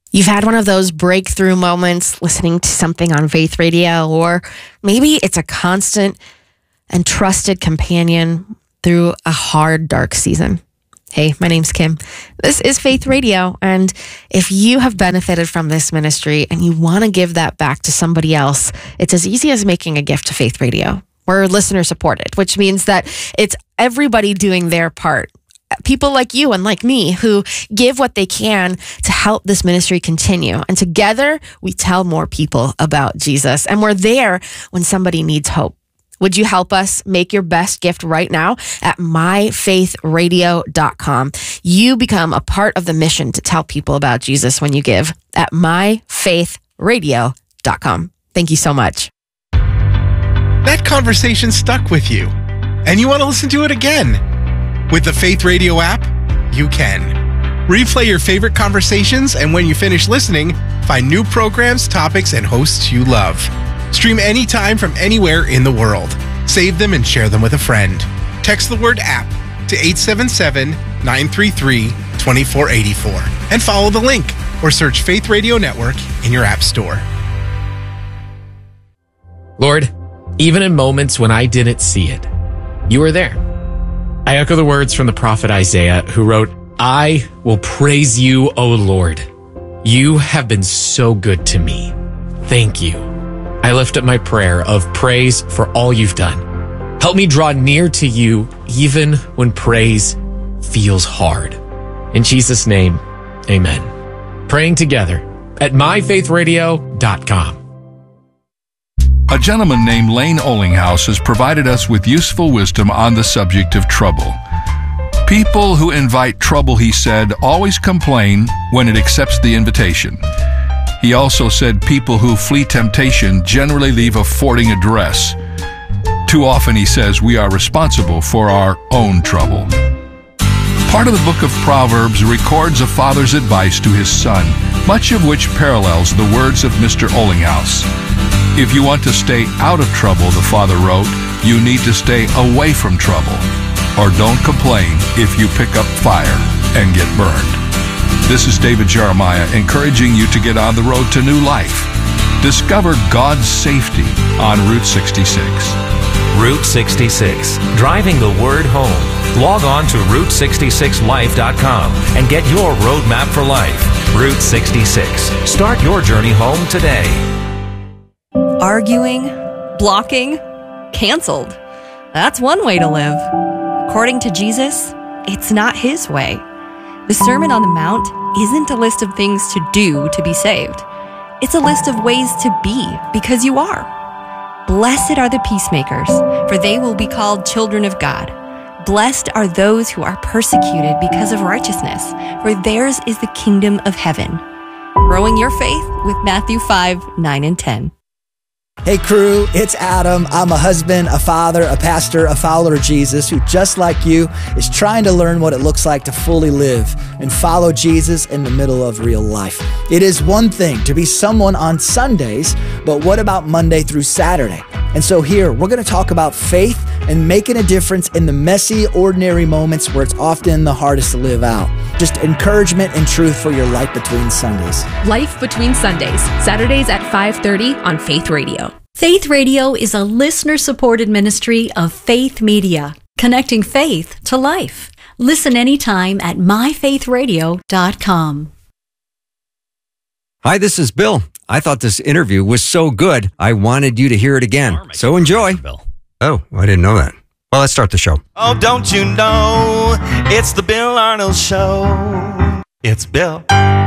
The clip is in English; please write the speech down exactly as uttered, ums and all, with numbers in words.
You've had one of those breakthrough moments listening to something on Faith Radio, or maybe it's a constant and trusted companion through a hard, dark season. Hey, my name's Kim. This is Faith Radio, and if you have benefited from this ministry and you want to give that back to somebody else, it's as easy as making a gift to Faith Radio. We're listener supported, which means that it's everybody doing their part. People like you and like me who give what they can to help this ministry continue. And together, we tell more people about Jesus. And we're there when somebody needs hope. Would you help us make your best gift right now at my faith radio dot com? You become a part of the mission to tell people about Jesus when you give at my faith radio dot com. Thank you so much. That conversation stuck with you, and you want to listen to it again. With the Faith Radio app, you can. Replay your favorite conversations, and when you finish listening, find new programs, topics, and hosts you love. Stream anytime from anywhere in the world. Save them and share them with a friend. Text the word app to eight seven seven, nine three three, two four eight four and follow the link or search Faith Radio Network in your app store. Lord, even in moments when I didn't see it, you were there. I echo the words from the prophet Isaiah, who wrote, I will praise you, O Lord. You have been so good to me. Thank you. I lift up my prayer of praise for all you've done. Help me draw near to you even when praise feels hard. In Jesus' name, amen. Praying together at my faith radio dot com. A gentleman named Lane Olinghouse has provided us with useful wisdom on the subject of trouble. People who invite trouble, he said, always complain when it accepts the invitation. He also said people who flee temptation generally leave a forwarding address. Too often, he says, we are responsible for our own trouble. Part of the book of Proverbs records a father's advice to his son, much of which parallels the words of Mister Olinghouse. If you want to stay out of trouble, the father wrote, you need to stay away from trouble. Or don't complain if you pick up fire and get burned. This is David Jeremiah encouraging you to get on the road to new life. Discover God's safety on Route sixty-six. Route sixty-six, driving the word home. Log on to route sixty-six life dot com and get your roadmap for life. Route sixty-six. Start your journey home today. Arguing, blocking, canceled. That's one way to live. According to Jesus, it's not his way. The Sermon on the Mount isn't a list of things to do to be saved. It's a list of ways to be because you are. Blessed are the peacemakers, for they will be called children of God. Blessed are those who are persecuted because of righteousness, for theirs is the kingdom of heaven. Growing your faith with Matthew five, nine, and ten. Hey crew, it's Adam. I'm a husband, a father, a pastor, a follower of Jesus who, just like you, is trying to learn what it looks like to fully live and follow Jesus in the middle of real life. It is one thing to be someone on Sundays, but what about Monday through Saturday? And so here, we're going to talk about faith and making a difference in the messy, ordinary moments where it's often the hardest to live out. Just encouragement and truth for your life between Sundays. Life Between Sundays, Saturdays at five thirty on Faith Radio. Faith Radio is a listener-supported ministry of Faith Media, connecting faith to life. Listen anytime at my faith radio dot com. Hi, this is Bill. I thought this interview was so good, I wanted you to hear it again. So enjoy. Bill. Oh, I didn't know that. Well, let's start the show. Oh, don't you know, it's the Bill Arnold Show. It's Bill